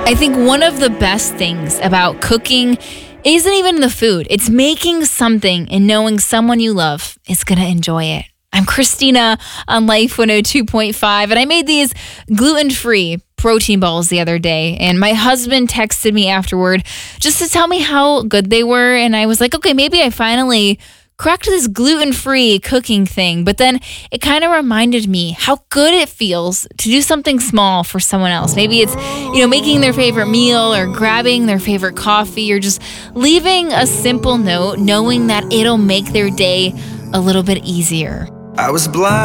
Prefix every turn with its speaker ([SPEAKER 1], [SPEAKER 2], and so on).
[SPEAKER 1] I think one of the best things about cooking isn't even the food. It's making something and knowing someone you love is going to enjoy it. I'm Christina on Life 102.5, and I made these gluten-free protein balls the other day, and my husband texted me afterward just to tell me how good they were, and I was like, okay, maybe I finally cracked this gluten-free cooking thing. But then it kind of reminded me how good it feels to do something small for someone else. Maybe it's, making their favorite meal or grabbing their favorite coffee or just leaving a simple note, knowing that it'll make their day a little bit easier.
[SPEAKER 2] I was blind.